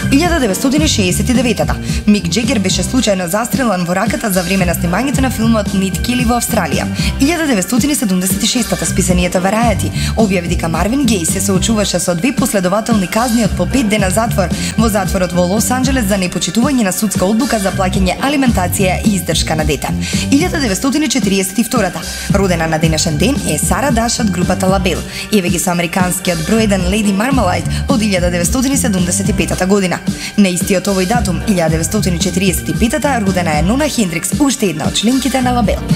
1969-та. Мик Джегер беше случајно застрелан во раката за време на снимањето на филмот Нит Кели во Австралија. 1976-та списанието Variety објави дека Марвин Геј се соочуваше со 2 последователни казни од по 5 дена затвор во затворот во Лос Анџелес за непочитување на судска одлука за плаќање алиментација и издршка на дете. 1942-та. Родена на денешен ден е Сара Даш од групата Лабел. Еве ги со американскиот број 1 Lady Marmalade од 1975 година. На истиот овој датум, 1945-та, родена е Нона Хендрикс, уште една од членките на Лабел.